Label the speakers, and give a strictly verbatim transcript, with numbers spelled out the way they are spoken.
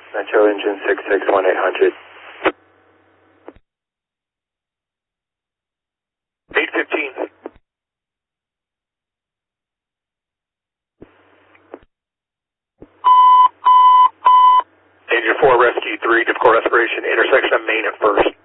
Speaker 1: Metro engine six six one eight hundred.
Speaker 2: eight fifteen. Engine four, rescue three, difficult respiration, intersection of Main and First.